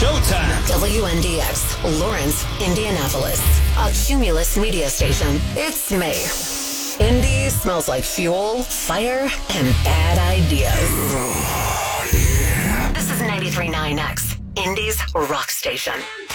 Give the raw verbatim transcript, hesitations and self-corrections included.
showtime. W N D X, Lawrence, Indianapolis. A Cumulus media station. It's May. Indy smells like fuel, fire, and bad ideas. This is ninety-three point nine X, Indy's rock station.